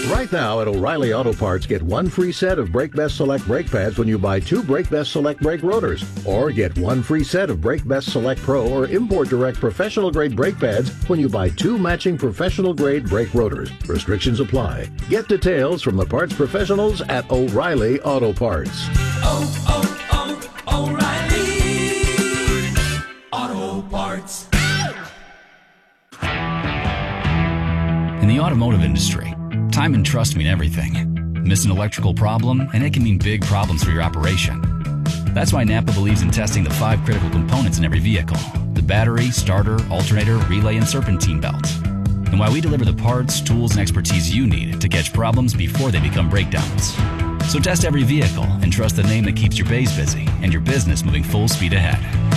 Right now at O'Reilly Auto Parts, get one free set of Brake Best Select brake pads when you buy 2 Brake Best Select brake rotors. Or get one free set of Brake Best Select Pro or Import Direct professional grade brake pads when you buy 2 matching professional grade brake rotors. Restrictions apply. Get details from the parts professionals at O'Reilly Auto Parts. O'Reilly Auto Parts. In the automotive industry, time and trust mean everything. Miss an electrical problem, and it can mean big problems for your operation. That's why Napa believes in testing the 5 critical components in every vehicle: the battery, starter, alternator, relay, and serpentine belt. And why we deliver the parts, tools, and expertise you need to catch problems before they become breakdowns. So test every vehicle and trust the name that keeps your bays busy and your business moving full speed ahead.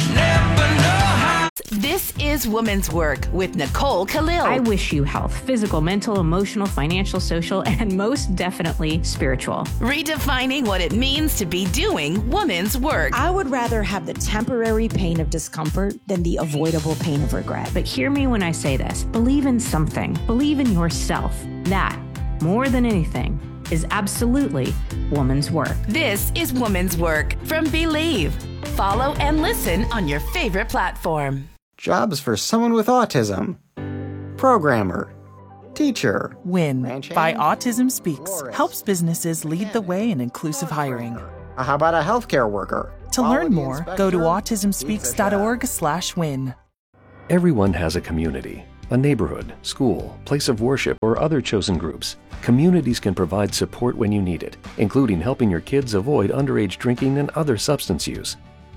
This is Woman's Work with Nicole Khalil. I wish you health, physical, mental, emotional, financial, social, and most definitely spiritual. Redefining what it means to be doing woman's work. I would rather have the temporary pain of discomfort than the avoidable pain of regret. But hear me when I say this. Believe in something. Believe in yourself. That, more than anything, is absolutely woman's work. This is Woman's Work from Believe. Follow and listen on your favorite platform. Jobs for someone with autism. Programmer. Teacher. WIN by Autism Speaks helps businesses lead the way in inclusive hiring. How about a healthcare worker? To learn more, go to autismspeaks.org/win. Everyone has a community, a neighborhood, school, place of worship, or other chosen groups. Communities can provide support when you need it, including helping your kids avoid underage drinking and other substance use.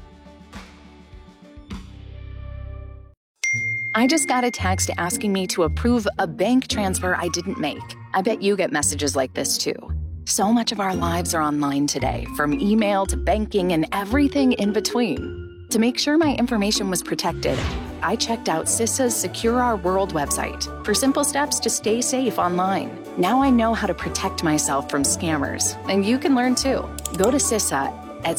I just got a text asking me to approve a bank transfer I didn't make. I bet you get messages like this too. So much of our lives are online today, from email to banking and everything in between. To make sure my information was protected, I checked out CISA's Secure Our World website for simple steps to stay safe online. Now I know how to protect myself from scammers, and you can learn too. Go to CISA at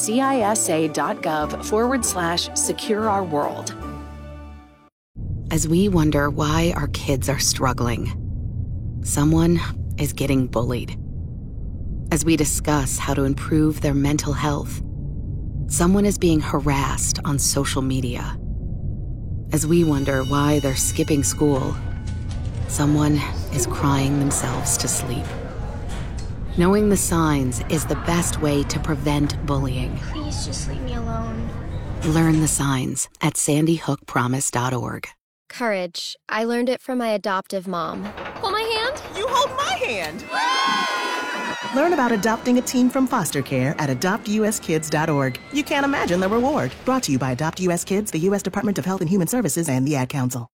cisa.gov/Secure Our World. As we wonder why our kids are struggling, someone is getting bullied. As we discuss how to improve their mental health, someone is being harassed on social media. As we wonder why they're skipping school, someone is crying themselves to sleep. Knowing the signs is the best way to prevent bullying. Please just leave me alone. Learn the signs at sandyhookpromise.org. Courage. I learned it from my adoptive mom. Hold my hand. You hold my hand. Learn about adopting a teen from foster care at adoptuskids.org. You can't imagine the reward. Brought to you by Adopt US Kids, the U.S. Department of Health and Human Services, and the Ad Council.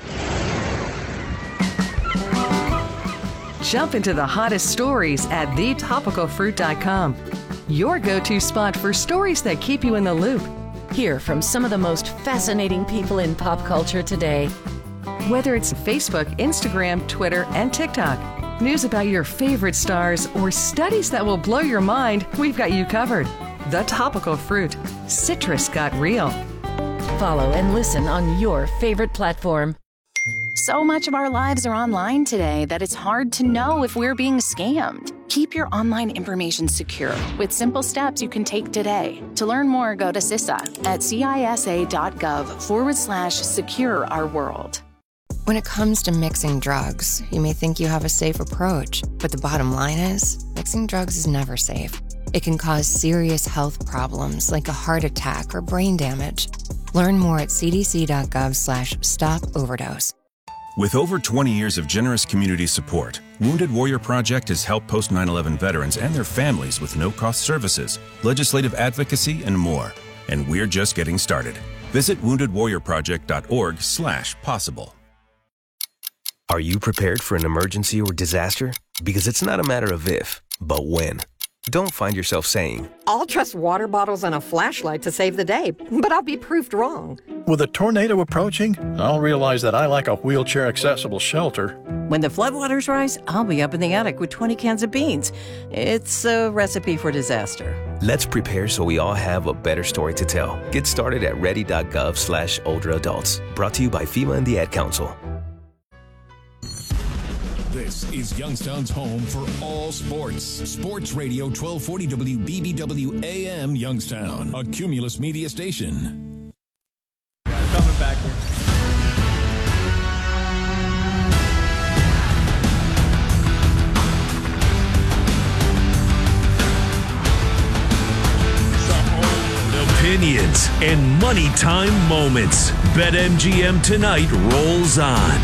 Jump into the hottest stories at thetopicalfruit.com. Your go-to spot for stories that keep you in the loop. Hear from some of the most fascinating people in pop culture today. Whether it's Facebook, Instagram, Twitter, and TikTok, news about your favorite stars, or studies that will blow your mind, we've got you covered. The Topical Fruit. Citrus got real. Follow and listen on your favorite platform. So much of our lives are online today that it's hard to know if we're being scammed. Keep your online information secure with simple steps you can take today. To learn more, go to CISA at cisa.gov/Secure Our World. When it comes to mixing drugs, you may think you have a safe approach, but the bottom line is, mixing drugs is never safe. It can cause serious health problems like a heart attack or brain damage. Learn more at cdc.gov/stop-overdose. With over 20 years of generous community support, Wounded Warrior Project has helped post 9/11 veterans and their families with no-cost services, legislative advocacy, and more. And we're just getting started. Visit woundedwarriorproject.org/possible. Are you prepared for an emergency or disaster? Because it's not a matter of if, but when. Don't find yourself saying, I'll trust water bottles and a flashlight to save the day, but I'll be proved wrong. With a tornado approaching, I'll realize that I lack a wheelchair-accessible shelter. When the floodwaters rise, I'll be up in the attic with 20 cans of beans. It's a recipe for disaster. Let's prepare so we all have a better story to tell. Get started at ready.gov/older adults. Brought to you by FEMA and the Ad Council. This is Youngstown's home for all sports. Sports Radio 1240 WBBW AM Youngstown, a Cumulus media station. Coming back here. Opinions and money time moments. BetMGM tonight rolls on.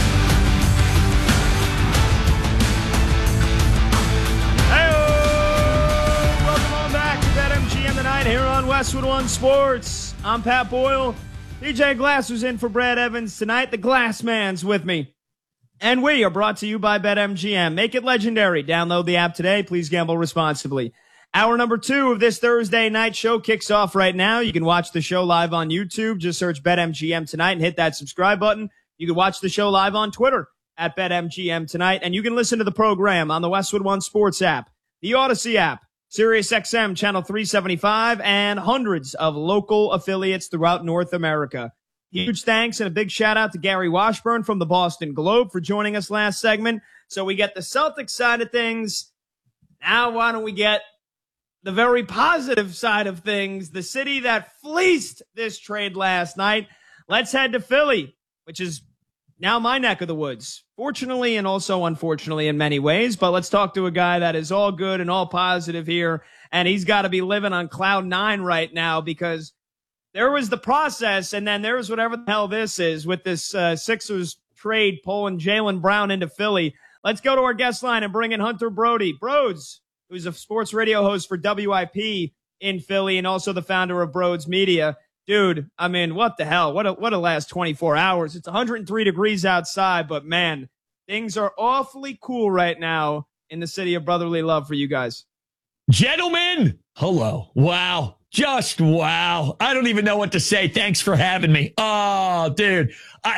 Welcome on back to BetMGM tonight here on Westwood One Sports. I'm Pat Boyle. DJ Glass was in for Brad Evans tonight. The Glass Man's with me. And we are brought to you by BetMGM. Make it legendary. Download the app today. Please gamble responsibly. Hour number 2 of this Thursday night show kicks off right now. You can watch the show live on YouTube. Just search BetMGM tonight and hit that subscribe button. You can watch the show live on Twitter at BetMGM tonight. And you can listen to the program on the Westwood One Sports app, the Odyssey app, SiriusXM Channel 375, and hundreds of local affiliates throughout North America. Huge thanks and a big shout out to Gary Washburn from the Boston Globe for joining us last segment. So we get the Celtics side of things. Now why don't we get the very positive side of things, the city that fleeced this trade last night. Let's head to Philly, which is now my neck of the woods, fortunately and also unfortunately in many ways. But let's talk to a guy that is all good and all positive here, and he's got to be living on cloud 9 right now because there was the process, and then there was whatever the hell this is with this Sixers trade pulling Jaylen Brown into Philly. Let's go to our guest line and bring in Hunter Brody. Broads, who's a sports radio host for WIP in Philly and also the founder of Broads Media. Dude, I mean, what the hell? What a last 24 hours. It's 103 degrees outside, but man, things are awfully cool right now in the city of brotherly love for you guys. Gentlemen, hello. Wow. Just wow. I don't even know what to say. Thanks for having me. Oh, dude.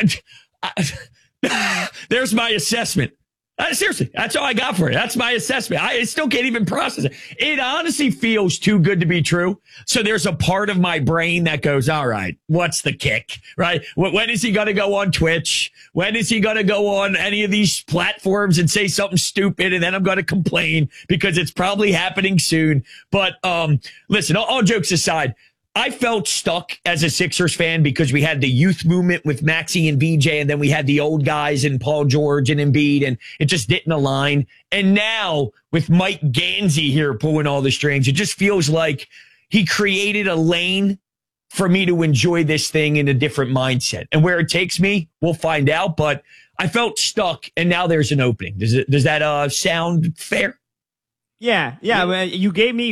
There's my assessment. Seriously, that's all I got for it. That's my assessment. I still can't even process it. It honestly feels too good to be true. So there's a part of my brain that goes, all right, what's the kick, right? When is he going to go on Twitch? When is he going to go on any of these platforms and say something stupid? And then I'm going to complain because it's probably happening soon. But listen, all jokes aside, I felt stuck as a Sixers fan because we had the youth movement with Maxey and VJ, and then we had the old guys and Paul George and Embiid, and it just didn't align. And now with Mike Gansey here pulling all the strings, it just feels like he created a lane for me to enjoy this thing in a different mindset. And where it takes me, we'll find out. But I felt stuck, and now there's an opening. Does that sound fair? Yeah. You gave me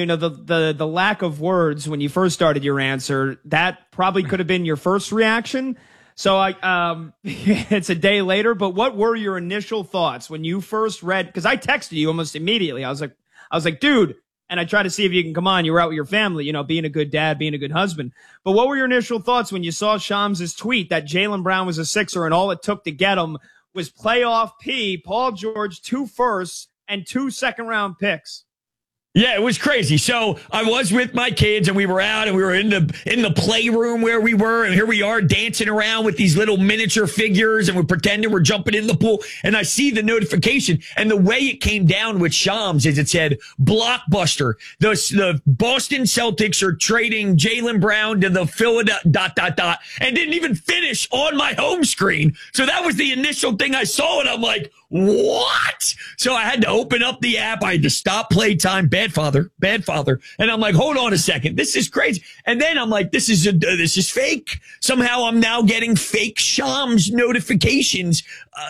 the lack of words when you first started your answer. That probably could have been your first reaction. So it's a day later. But what were your initial thoughts when you first read? Because I texted you almost immediately. I was like, dude. And I tried to see if you can come on. You were out with your family, being a good dad, being a good husband. But what were your initial thoughts when you saw Shams' tweet that Jaylen Brown was a Sixer and all it took to get him was playoff P, Paul George, 2 firsts, and 2 second-round picks? Yeah, it was crazy. So I was with my kids and we were out and we were in the playroom where we were. And here we are dancing around with these little miniature figures and we're pretending we're jumping in the pool. And I see the notification, and the way it came down with Shams is it said blockbuster. The Boston Celtics are trading Jaylen Brown to the Philadelphia ... and didn't even finish on my home screen. So that was the initial thing I saw. And I'm like, what? So I had to open up the app. I had to stop playtime. Bad father. And I'm like, hold on a second. This is crazy. And then I'm like, this is fake. Somehow I'm now getting fake Shams notifications.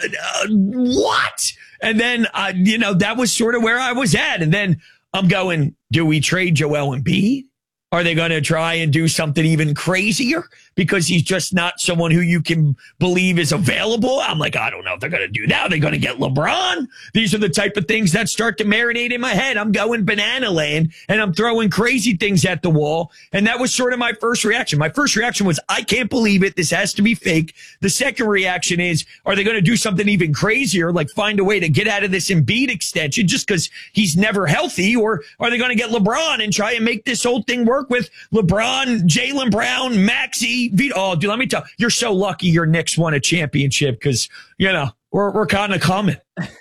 What? And then, that was sort of where I was at. And then I'm going, do we trade Joel Embiid? Are they going to try and do something even crazier because he's just not someone who you can believe is available? I'm like, I don't know if they're going to do that. Are they going to get LeBron? These are the type of things that start to marinate in my head. I'm going banana land and I'm throwing crazy things at the wall. And that was sort of my first reaction. My first reaction was, I can't believe it. This has to be fake. The second reaction is, are they going to do something even crazier, like find a way to get out of this Embiid extension just because he's never healthy? Or are they going to get LeBron and try and make this whole thing work with LeBron, Jaylen Brown, Maxey? Oh, dude, let me tell you, you're so lucky your Knicks won a championship because, we're kind of coming.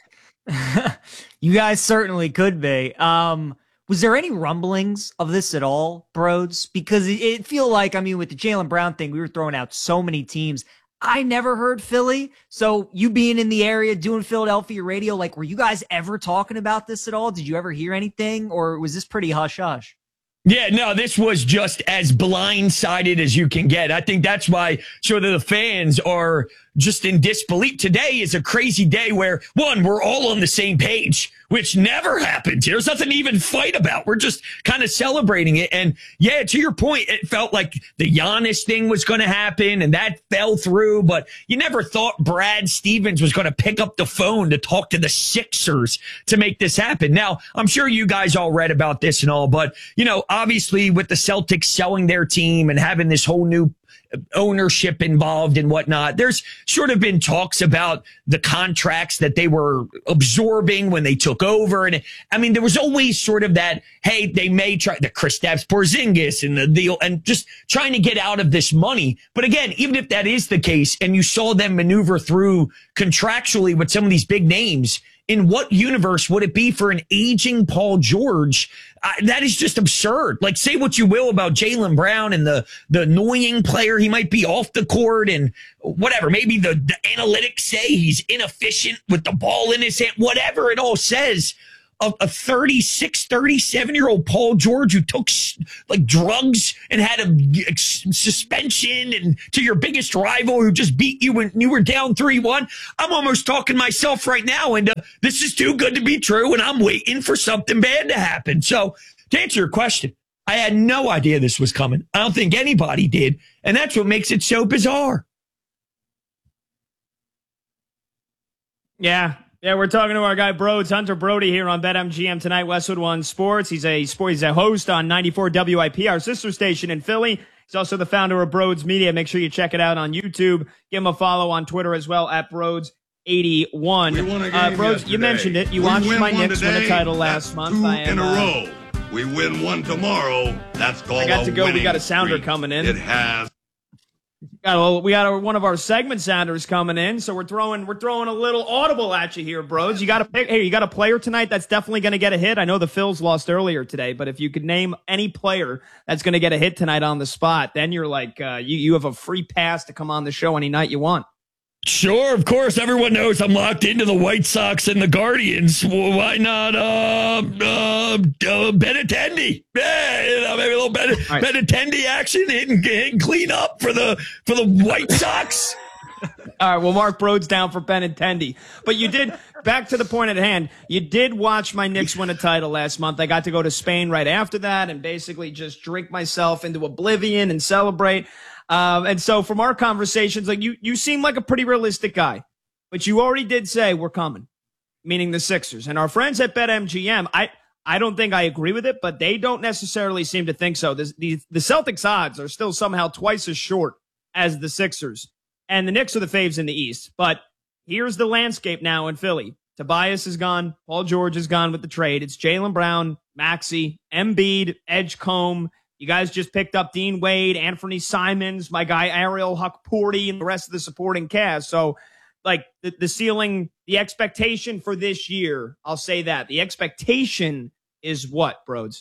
You guys certainly could be. Was there any rumblings of this at all, Broads? Because it feel like, I mean, with the Jaylen Brown thing, we were throwing out so many teams. I never heard Philly. So you being in the area, doing Philadelphia radio, like, were you guys ever talking about this at all? Did you ever hear anything? Or was this pretty hush-hush? Yeah, no, this was just as blindsided as you can get. I think that's why sort of the fans are just in disbelief. Today is a crazy day where, one, we're all on the same page, which never happens. There's nothing to even fight about. We're just kind of celebrating it. And yeah, to your point, it felt like the Giannis thing was going to happen and that fell through, but you never thought Brad Stevens was going to pick up the phone to talk to the Sixers to make this happen. Now, I'm sure you guys all read about this and all, but, you know, obviously with the Celtics selling their team and having this whole new ownership involved and whatnot, there's sort of been talks about the contracts that they were absorbing when they took over. And I mean, there was always sort of that, hey, they may try the Kristaps Porzingis and the deal and just trying to get out of this money. But again, even if that is the case and you saw them maneuver through contractually with some of these big names, in what universe would it be for an aging Paul George? That is just absurd. Like, say what you will about Jaylen Brown and the annoying player he might be off the court and whatever. Maybe the analytics say he's inefficient with the ball in his hand, whatever it all says. A 36, 37-year-old Paul George who took like drugs and had a suspension, and to your biggest rival who just beat you when you were down 3-1. I'm almost talking myself right now, and this is too good to be true, and I'm waiting for something bad to happen. So to answer your question, I had no idea this was coming. I don't think anybody did, and that's what makes it so bizarre. Yeah, we're talking to our guy Broads, Hunter Brody, here on BetMGM tonight, Westwood One Sports. He's a host on 94 WIP, our sister station in Philly. He's also the founder of Broads Media. Make sure you check it out on YouTube. Give him a follow on Twitter as well, at Broads81. Broads, you mentioned it. You watched my Knicks win a title last month. In a row. We win one tomorrow. That's called I got to go. We got a sounder streak. coming in. It has. We got one of our segment sounders coming in, so we're throwing a little audible at you here, Broads. You got to pick. Hey, you got a player tonight that's definitely going to get a hit. I know the Phils lost earlier today, but if you could name any player that's going to get a hit tonight on the spot, then you're like you have a free pass to come on the show any night you want. Sure, of course. Everyone knows I'm locked into the White Sox and the Guardians. Well, why not Benintendi? Yeah, maybe a little Benintendi action, hitting clean up for the White Sox. All right, well, Mark Broads down for Benintendi. But you did, back to the point at hand, you did watch my Knicks win a title last month. I got to go to Spain right after that and basically just drink myself into oblivion and celebrate. And so from our conversations, like you seem like a pretty realistic guy, but you already did say we're coming, meaning the Sixers. And our friends at BetMGM, I don't think I agree with it, but they don't necessarily seem to think so. The Celtics odds are still somehow twice as short as the Sixers. And the Knicks are the faves in the East. But here's the landscape now in Philly. Tobias is gone. Paul George is gone with the trade. It's Jaylen Brown, Maxey, Embiid, Edgecombe. You guys just picked up Dean Wade, Anthony Simons, my guy Ariel Hukporti, and the rest of the supporting cast. So, like, the ceiling, the expectation for this year, I'll say that. The expectation is what, Broads?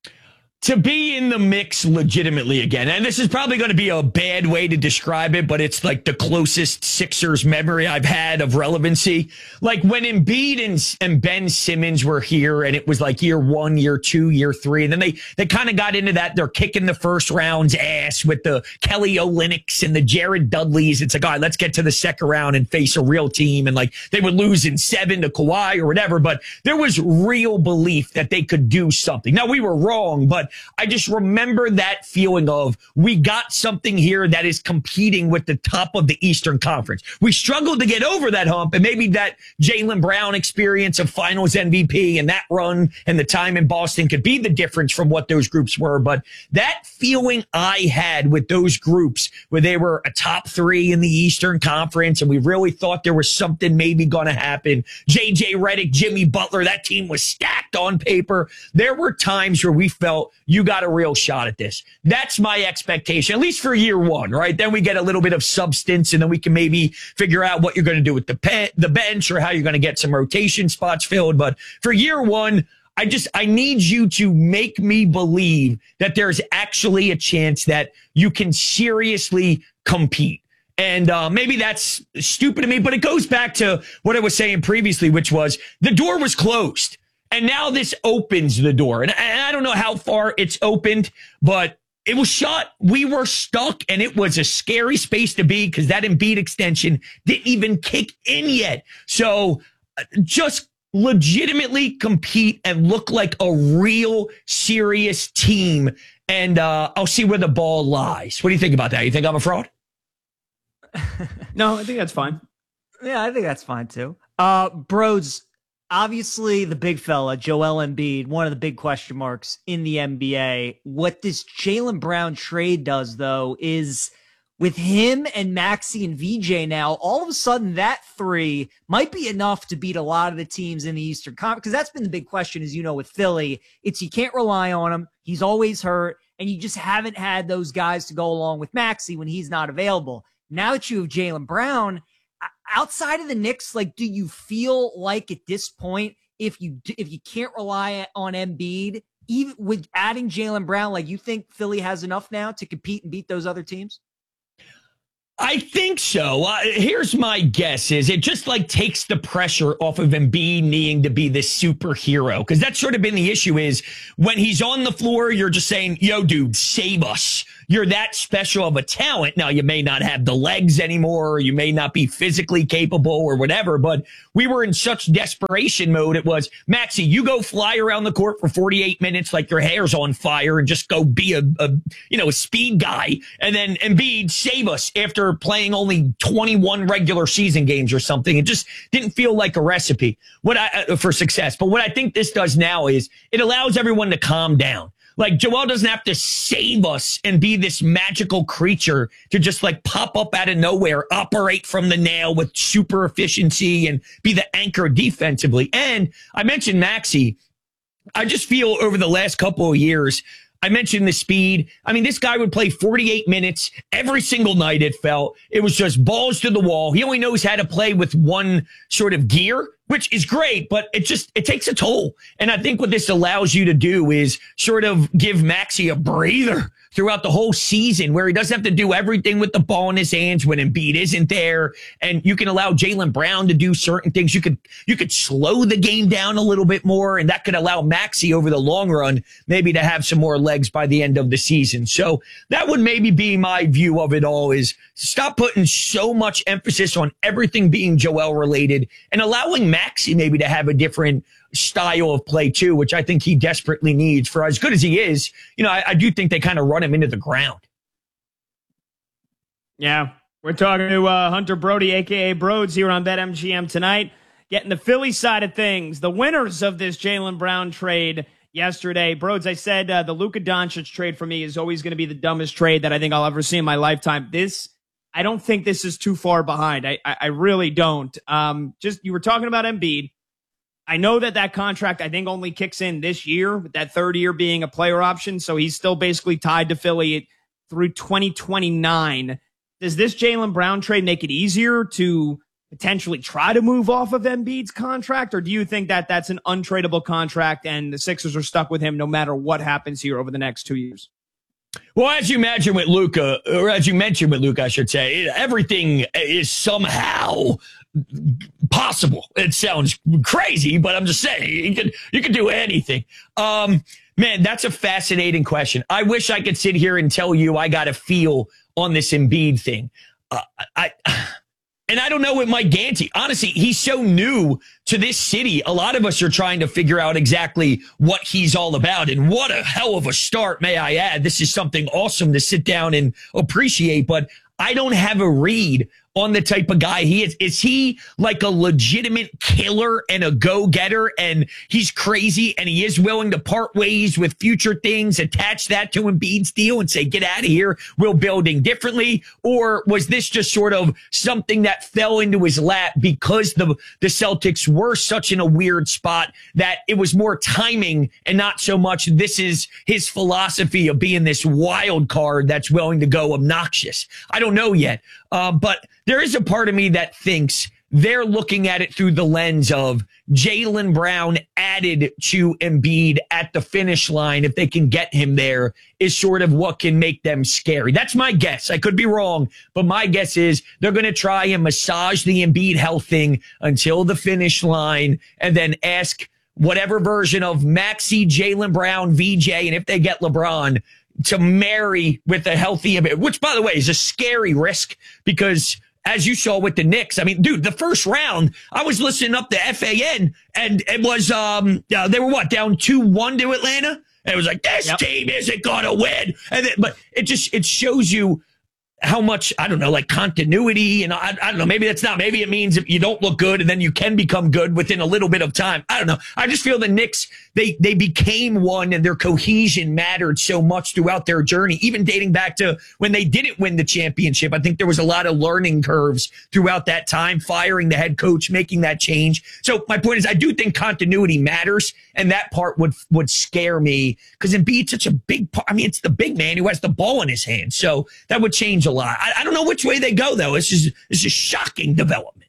To be in the mix legitimately again. And this is probably going to be a bad way to describe it, but it's like the closest Sixers memory I've had of relevancy. Like when Embiid and Ben Simmons were here and it was like year 1, year 2, year 3. And then they kind of got into that. They're kicking the first round's ass with the Kelly Olynyk's and the Jared Dudleys. It's like, all right, let's get to the second round and face a real team. And like they would lose in 7 to Kawhi or whatever, but there was real belief that they could do something. Now we were wrong, but I just remember that feeling of we got something here that is competing with the top of the Eastern Conference. We struggled to get over that hump, and maybe that Jaylen Brown experience of finals MVP and that run and the time in Boston could be the difference from what those groups were. But that feeling I had with those groups where they were a top 3 in the Eastern Conference and we really thought there was something maybe going to happen. JJ Redick, Jimmy Butler, that team was stacked on paper. There were times where we felt you got a real shot at this. That's my expectation, at least for year one, right? Then we get a little bit of substance, and then we can maybe figure out what you're going to do with the bench or how you're going to get some rotation spots filled. But for year one, I need you to make me believe that there's actually a chance that you can seriously compete. And maybe that's stupid of me, but it goes back to what I was saying previously, which was the door was closed. And now this opens the door. And I don't know how far it's opened, but it was shut. We were stuck, and it was a scary space to be because that Embiid extension didn't even kick in yet. So just legitimately compete and look like a real serious team. And I'll see where the ball lies. What do you think about that? You think I'm a fraud? No, I think that's fine. Yeah, I think that's fine too. Broads, obviously the big fella, Joel Embiid, one of the big question marks in the NBA. What this Jaylen Brown trade does, though, is with him and Maxey and VJ now, all of a sudden that three might be enough to beat a lot of the teams in the Eastern Conference. Because that's been the big question, as you know, with Philly. It's you can't rely on him. He's always hurt. And you just haven't had those guys to go along with Maxey when he's not available. Now that you have Jaylen Brown, outside of the Knicks, like, do you feel like at this point, if you can't rely on Embiid, even with adding Jaylen Brown, like, you think Philly has enough now to compete and beat those other teams? I think so. Here's my guess is it just like takes the pressure off of Embiid needing to be this superhero. Because that's sort of been the issue is when he's on the floor, you're just saying, yo, dude, save us. You're that special of a talent. Now, you may not have the legs anymore, or you may not be physically capable or whatever, but we were in such desperation mode. It was, Maxey, you go fly around the court for 48 minutes like your hair's on fire and just go be a speed guy. And then Embiid, save us after playing only 21 regular season games or something. It just didn't feel like a recipe for success. But what I think this does now is it allows everyone to calm down. Like, Joel doesn't have to save us and be this magical creature to just like pop up out of nowhere, operate from the nail with super efficiency and be the anchor defensively. And I mentioned Maxey. I just feel over the last couple of years, I mentioned the speed. I mean, this guy would play 48 minutes every single night, it felt. It was just balls to the wall. He only knows how to play with one sort of gear, which is great, but it takes a toll. And I think what this allows you to do is sort of give Maxey a breather throughout the whole season where he doesn't have to do everything with the ball in his hands when Embiid isn't there. And you can allow Jaylen Brown to do certain things. You could slow the game down a little bit more, and that could allow Maxey over the long run maybe to have some more legs by the end of the season. So that would maybe be my view of it all, is stop putting so much emphasis on everything being Joel related and allowing Maxey maybe to have a different style of play too, which I think he desperately needs. For as good as he is, I do think they kind of run him into the ground. Yeah, we're talking to Hunter Brody, a.k.a. Broads, here on BetMGM tonight, getting the Philly side of things, the winners of this Jaylen Brown trade yesterday. Broads, I said the Luka Doncic trade for me is always going to be the dumbest trade that I think I'll ever see in my lifetime. I don't think this is too far behind. I really don't. You were talking about Embiid. I know that contract, I think, only kicks in this year, with that third year being a player option. So he's still basically tied to Philly through 2029. Does this Jaylen Brown trade make it easier to potentially try to move off of Embiid's contract? Or do you think that that's an untradeable contract and the Sixers are stuck with him no matter what happens here over the next 2 years? Well, as you mentioned with Luka, I should say, everything is somehow possible. It sounds crazy, but I'm just saying you can do anything. Man, that's a fascinating question. I wish I could sit here and tell you I got a feel on this Embiid thing. And I don't know with Mike Ganti. Honestly, he's so new to this city. A lot of us are trying to figure out exactly what he's all about. And what a hell of a start, may I add. This is something awesome to sit down and appreciate. But I don't have a read on the type of guy he is? Is he like a legitimate killer and a go-getter, and he's crazy and he is willing to part ways with future things, attach that to Embiid's deal and say, get out of here, we're building differently? Or was this just sort of something that fell into his lap because the Celtics were such in a weird spot that it was more timing and not so much this is his philosophy of being this wild card that's willing to go obnoxious? I don't know yet. But there is a part of me that thinks they're looking at it through the lens of Jaylen Brown added to Embiid at the finish line. If they can get him there, is sort of what can make them scary. That's my guess. I could be wrong, but my guess is they're going to try and massage the Embiid health thing until the finish line and then ask whatever version of Maxey, Jaylen Brown, VJ, and if they get LeBron, to marry with a healthy Embiid, which, by the way, is a scary risk because, as you saw with the Knicks, I mean, dude, the first round, I was listening up to FAN, and it was, they were down 2-1 to Atlanta? And it was like, this team isn't going to win. And then, but it shows you how much, I don't know, like continuity. And I don't know, maybe it means if you don't look good and then you can become good within a little bit of time. I don't know. I just feel the Knicks, they became one and their cohesion mattered so much throughout their journey, even dating back to when they didn't win the championship. I think there was a lot of learning curves throughout that time, firing the head coach, making that change. So my point is, I do think continuity matters, and that part would scare me because Embiid's such a big part. I mean, it's the big man who has the ball in his hand. So that would change a lot. I don't know which way they go, though. It's a shocking development.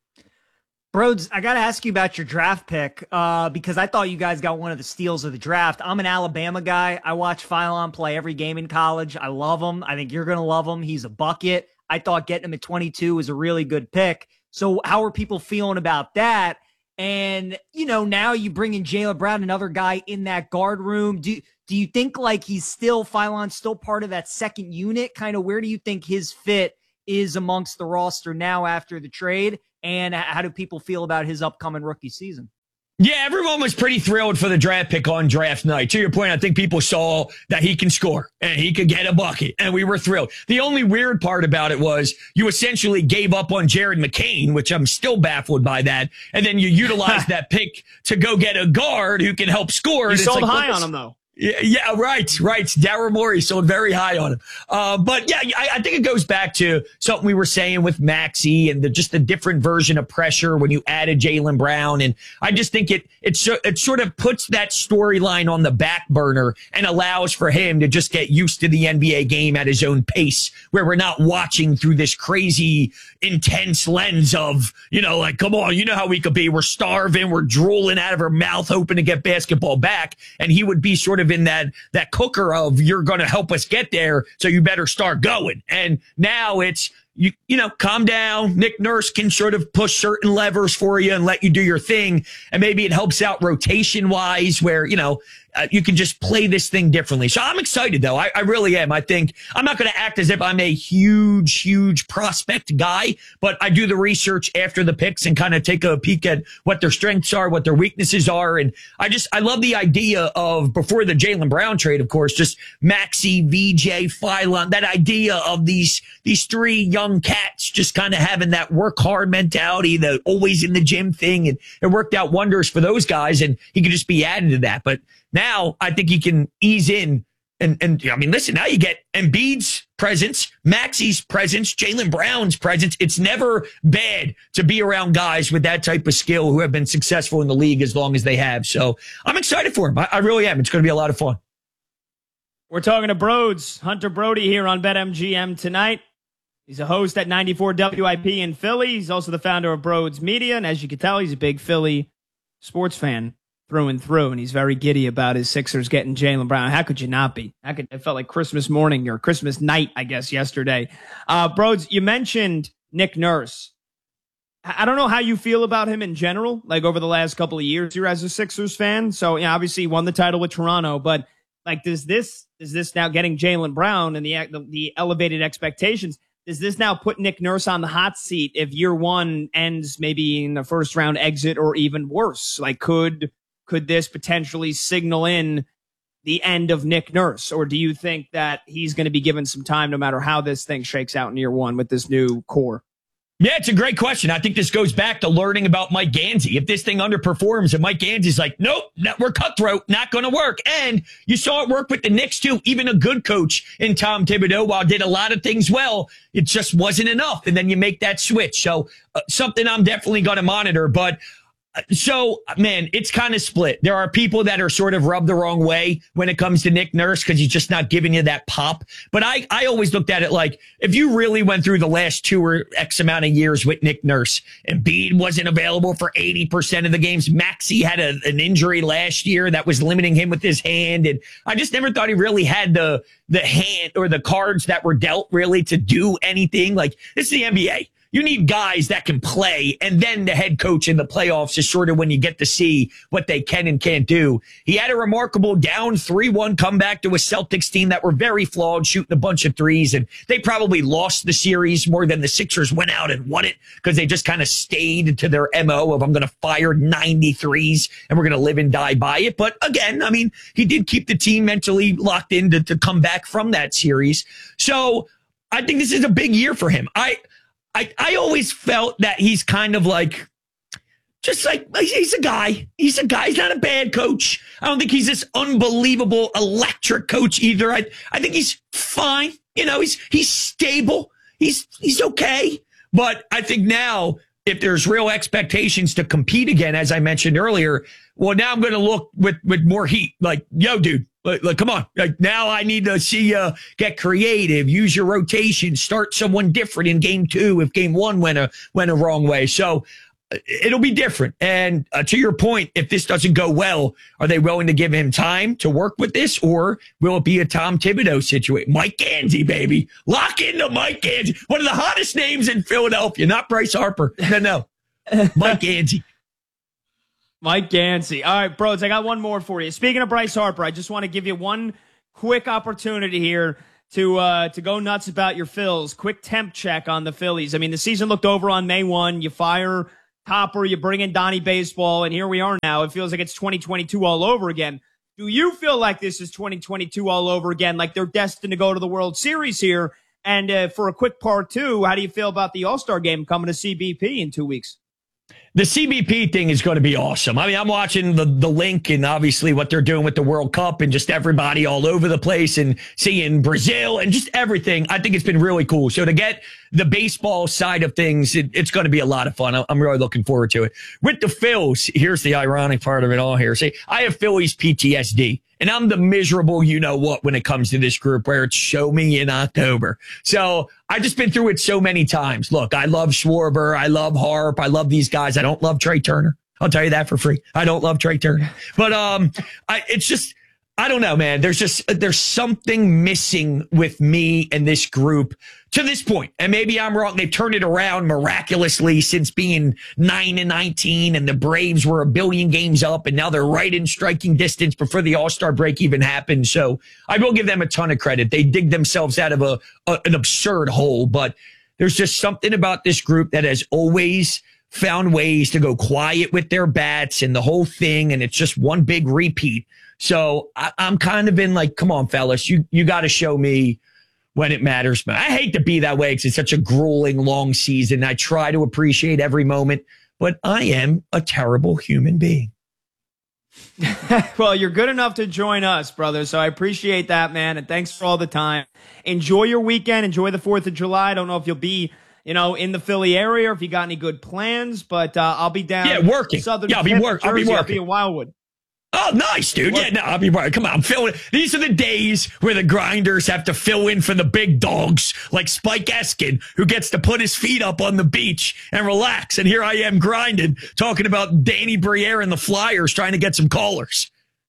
Broads, I got to ask you about your draft pick because I thought you guys got one of the steals of the draft. I'm an Alabama guy. I watch Philon play every game in college. I love him. I think you're going to love him. He's a bucket. I thought getting him at 22 was a really good pick. So how are people feeling about that? And, you know, now you bring in Jaylen Brown, another guy in that guard room. Do you think like Philon's still part of that second unit? Kind of where do you think his fit is amongst the roster now after the trade? And how do people feel about his upcoming rookie season? Yeah, everyone was pretty thrilled for the draft pick on draft night. To your point, I think people saw that he can score and he could get a bucket, and we were thrilled. The only weird part about it was you essentially gave up on Jared McCain, which I'm still baffled by that, and then you utilized that pick to go get a guard who can help score. You sold high on him, though. Yeah, right. Daryl Morey sold very high on him. But yeah, I think it goes back to something we were saying with Maxey and just a different version of pressure when you added Jaylen Brown. And I just think it sort of puts that storyline on the back burner and allows for him to just get used to the NBA game at his own pace, where we're not watching through this crazy, intense lens of, you know, like, come on, you know how we could be. We're starving. We're drooling out of our mouth, hoping to get basketball back. And he would be sort of in that cooker of, you're going to help us get there, so you better start going. And now it's, you know, calm down. Nick Nurse can sort of push certain levers for you and let you do your thing. And maybe it helps out rotation wise where, you know, you can just play this thing differently. So I'm excited, though. I really am. I think I'm not going to act as if I'm a huge prospect guy, but I do the research after the picks and kind of take a peek at what their strengths are, what their weaknesses are. And I love the idea of, before the Jaylen Brown trade, of course, just Maxey, VJ, Philon, that idea of these three young cats just kind of having that work hard mentality, the always in the gym thing. And it worked out wonders for those guys, and he could just be added to that. But now I think he can ease in and I mean, listen, now you get Embiid's presence, Maxey's presence, Jaylen Brown's presence. It's never bad to be around guys with that type of skill who have been successful in the league as long as they have. So I'm excited for him. I really am. It's going to be a lot of fun. We're talking to Broads, Hunter Brody here on BetMGM tonight. He's a host at 94 WIP in Philly. He's also the founder of Broads Media. And as you can tell, he's a big Philly sports fan through and through, and he's very giddy about his Sixers getting Jaylen Brown. How could you not be? It felt like Christmas morning or Christmas night, I guess, yesterday. Broads, you mentioned Nick Nurse. I don't know how you feel about him in general, like over the last couple of years here as a Sixers fan. So, yeah, obviously he won the title with Toronto, but like, does this now getting Jaylen Brown and the elevated expectations, does this now put Nick Nurse on the hot seat if year one ends maybe in the first round exit or even worse? Like, could this potentially signal in the end of Nick Nurse? Or do you think that he's going to be given some time no matter how this thing shakes out in year one with this new core? Yeah, it's a great question. I think this goes back to learning about Mike Gansey. If this thing underperforms and Mike Gansey's like, nope, we're cutthroat, not going to work. And you saw it work with the Knicks too. Even a good coach in Tom Thibodeau, while did a lot of things well, it just wasn't enough. And then you make that switch. So something I'm definitely going to monitor. But so, man, it's kind of split. There are people that are sort of rubbed the wrong way when it comes to Nick Nurse because he's just not giving you that pop. But I always looked at it like, if you really went through the last 2 or X amount of years with Nick Nurse, Embiid wasn't available for 80% of the games. Maxey had an injury last year that was limiting him with his hand. And I just never thought he really had the hand or the cards that were dealt really to do anything. Like, this is the NBA. You need guys that can play, and then the head coach in the playoffs is sort of when you get to see what they can and can't do. He had a remarkable down 3-1 comeback to a Celtics team that were very flawed, shooting a bunch of threes, and they probably lost the series more than the Sixers went out and won it because they just kind of stayed to their MO of, I'm going to fire 93s and we're going to live and die by it. But again, I mean, he did keep the team mentally locked in to come back from that series. So I think this is a big year for him. I always felt that he's kind of like, just like, he's a guy. He's a guy. He's not a bad coach. I don't think he's this unbelievable electric coach either. I think he's fine. You know, he's stable. He's okay. But I think now, if there's real expectations to compete again, as I mentioned earlier, well, now I'm going to look with more heat. Like, yo, dude, like, come on. Like, now I need to see you get creative, use your rotation, start someone different in game 2 if game 1 went a wrong way. So it'll be different. And to your point, if this doesn't go well, are they willing to give him time to work with this, or will it be a Tom Thibodeau situation? Mike Gansey, baby. Lock into Mike Gansey. One of the hottest names in Philadelphia, not Bryce Harper. No. Mike Gansey. Mike Gansey. All right, bros, I got one more for you. Speaking of Bryce Harper, I just want to give you one quick opportunity here to go nuts about your Phils. Quick temp check on the Phillies. I mean, the season looked over on May 1. You fire Topper, you bring in Donnie Baseball, and here we are now. It feels like it's 2022 all over again. Do you feel like this is 2022 all over again, like they're destined to go to the World Series here? And for a quick part 2, how do you feel about the All-Star game coming to CBP in 2 weeks? The CBP thing is going to be awesome. I mean, I'm watching the link and obviously what they're doing with the World Cup and just everybody all over the place and seeing Brazil and just everything. I think it's been really cool. So to get the baseball side of things, it's going to be a lot of fun. I'm really looking forward to it. With the Phils, here's the ironic part of it all here. See, I have Phillies PTSD. And I'm the miserable you-know-what when it comes to this group where it's show me in October. So I've just been through it so many times. Look, I love Schwarber. I love Harp. I love these guys. I don't love Trey Turner. I'll tell you that for free. I don't love Trey Turner. But it's just, I don't know, man. There's something missing with me and this group to this point. And maybe I'm wrong. They've turned it around miraculously since being 9-19 and the Braves were 1 billion games up and now they're right in striking distance before the All-Star break even happened. So I will give them a ton of credit. They dig themselves out of an absurd hole, but there's just something about this group that has always found ways to go quiet with their bats and the whole thing. And it's just one big repeat. So I'm kind of in like, come on, fellas, you got to show me when it matters. I hate to be that way because it's such a grueling, long season. I try to appreciate every moment, but I am a terrible human being. Well, you're good enough to join us, brother. So I appreciate that, man. And thanks for all the time. Enjoy your weekend. Enjoy the 4th of July. I don't know if you'll be, in the Philly area or if you got any good plans, but I'll be down. Yeah, working. Southern I'll be working. I'll be in Wildwood. Oh, nice, dude. Yeah, no, I'll be right. Come on, I'm filling. These are the days where the grinders have to fill in for the big dogs, like Spike Eskin, who gets to put his feet up on the beach and relax. And here I am grinding, talking about Danny Briere and the Flyers trying to get some callers.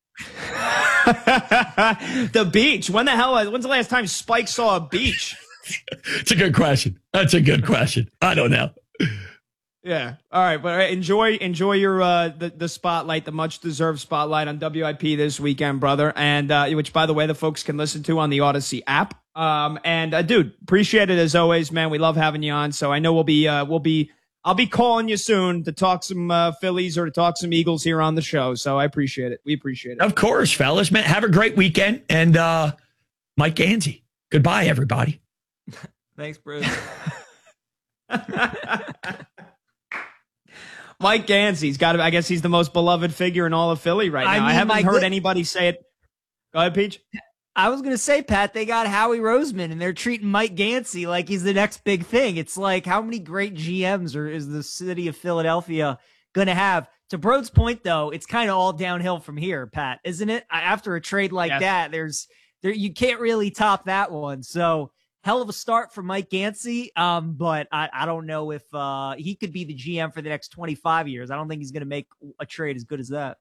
The beach. When's the last time Spike saw a beach? It's a good question. That's a good question. I don't know. Yeah. All right. But enjoy your the spotlight, the much deserved spotlight on WIP this weekend, brother. And which, by the way, the folks can listen to on the Odyssey app. Dude, appreciate it as always, man. We love having you on. So I know I'll be calling you soon to talk some Phillies or to talk some Eagles here on the show. So I appreciate it. We appreciate it. Of course, fellas, man. Have a great weekend. And Mike Gansey. Goodbye, everybody. Thanks, Bruce. Mike Yancey's got to. I guess he's the most beloved figure in all of Philly right now. I haven't heard anybody say it. Go ahead, Peach. I was going to say, Pat, they got Howie Roseman, and they're treating Mike Yancey like he's the next big thing. It's like, how many great GMs is the city of Philadelphia going to have? To Broad's point, though, it's kind of all downhill from here, Pat, isn't it? After a trade like that, you can't really top that one. So, hell of a start for Mike Yancey, but I don't know if he could be the GM for the next 25 years. I don't think he's going to make a trade as good as that.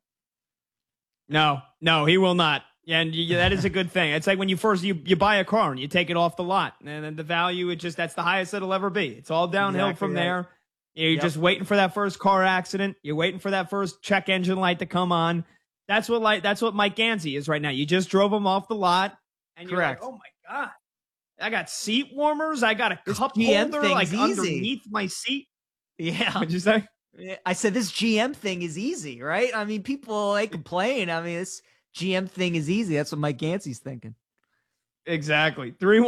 No, he will not. And that is a good thing. It's like when you buy a car and you take it off the lot, and then the value, that's the highest it'll ever be. It's all downhill from there. You're just waiting for that first car accident. You're waiting for that first check engine light to come on. That's what Mike Yancey is right now. You just drove him off the lot, and you're like, oh my God, I got seat warmers. I got a cup holder underneath my seat. Yeah. What'd you say? I said this GM thing is easy, right? I mean, people, they complain. I mean, this GM thing is easy. That's what Mike Yancey's thinking. Exactly.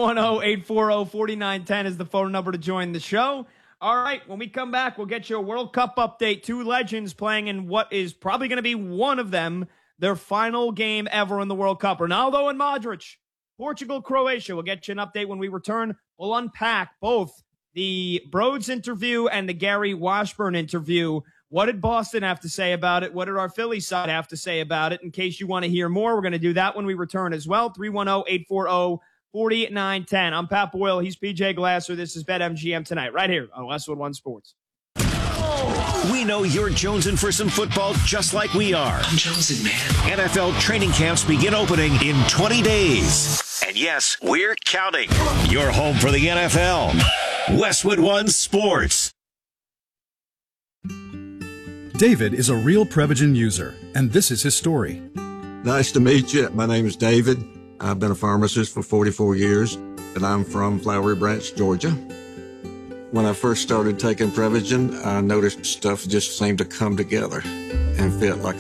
310-840-4910 is the phone number to join the show. All right, when we come back, we'll get you a World Cup update. Two legends playing in what is probably going to be one of them, their final game ever in the World Cup. Ronaldo and Modric, Portugal, Croatia. We'll get you an update when we return. We'll unpack both the Broads interview and the Gary Washburn interview. What did Boston have to say about it? What did our Philly side have to say about it? In case you want to hear more, we're going to do that when we return as well. 310-840-4910. I'm Pat Boyle. He's PJ Glasser. This is BetMGM Tonight, right here on Westwood One Sports. We know you're jonesing for some football just like we are. I'm jonesing, man. NFL training camps begin opening in 20 days. And yes, we're counting. You're home for the NFL. Westwood One Sports. David is a real Prevagen user, and this is his story. Nice to meet you. My name is David. I've been a pharmacist for 44 years, and I'm from Flowery Branch, Georgia. When I first started taking Prevagen, I noticed stuff just seemed to come together and fit like